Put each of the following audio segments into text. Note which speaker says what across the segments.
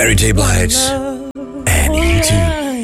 Speaker 1: Mary J. Blige en U2.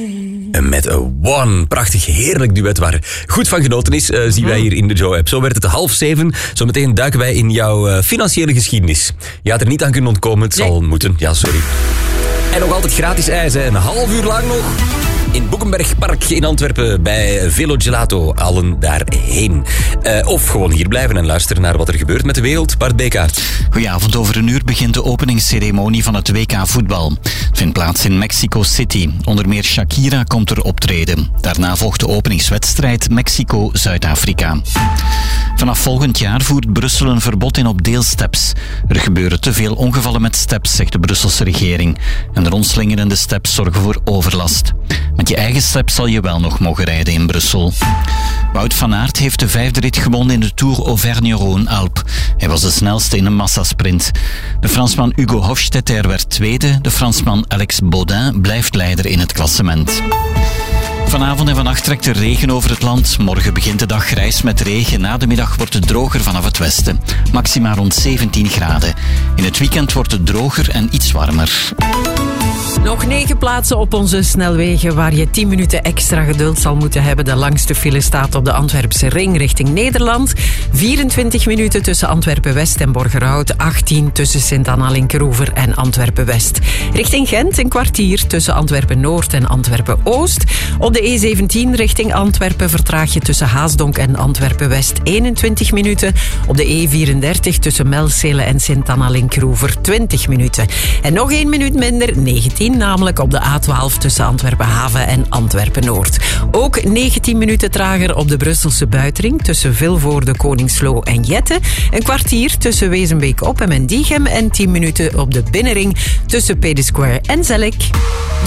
Speaker 1: En met One, prachtig, heerlijk duet waar goed van genoten is, zien wij hier in de Joe-app. Zo werd het 6:30. Zometeen duiken wij in jouw financiële geschiedenis. Je had er niet aan kunnen ontkomen, het zal moeten. Ja, sorry. En nog altijd gratis ijs, hè. Een half uur lang nog. In Boekenbergpark in Antwerpen bij Velo Gelato. Allen daarheen. Of gewoon hier blijven en luisteren naar wat er gebeurt met de wereld. Bart Bekaert.
Speaker 2: Goedenavond, over een uur begint de openingsceremonie van het WK voetbal. Het vindt plaats in Mexico City. Onder meer Shakira komt er optreden. Daarna volgt de openingswedstrijd Mexico-Zuid-Afrika. Vanaf volgend jaar voert Brussel een verbod in op deelsteps. Er gebeuren te veel ongevallen met steps, zegt de Brusselse regering. En de rondslingerende steps zorgen voor overlast. Met je eigen step zal je wel nog mogen rijden in Brussel. Wout van Aert heeft de 5e rit gewonnen in de Tour Auvergne-Rhône-Alpes. Hij was de snelste in een massasprint. De Fransman Hugo Hofstetter werd tweede. De Fransman Alex Baudin blijft leider in het klassement. Vanavond en vannacht trekt er regen over het land. Morgen begint de dag grijs met regen. Na de middag wordt het droger vanaf het westen. Maxima rond 17 graden. In het weekend wordt het droger en iets warmer.
Speaker 3: Nog 9 plaatsen op onze snelwegen waar je 10 minuten extra geduld zal moeten hebben. De langste file staat op de Antwerpse ring richting Nederland. 24 minuten tussen Antwerpen-West en Borgerhout. 18 tussen Sint-Anna-Linkeroever en Antwerpen-West. Richting Gent een kwartier tussen Antwerpen-Noord en Antwerpen-Oost. Op de E17 richting Antwerpen vertraag je tussen Haasdonk en Antwerpen-West 21 minuten. Op de E34 tussen Melcele en Sint-Anna-Linkeroever 20 minuten. En nog 1 minuut minder, 19 namelijk op de A12 tussen Antwerpen-Haven en Antwerpen-Noord. Ook 19 minuten trager op de Brusselse buitenring tussen Vilvoorde, Koningsloo en Jette. Een kwartier tussen Wezenbeek-Oppem en Diegem en 10 minuten op de binnenring tussen Pede Square en Zellik.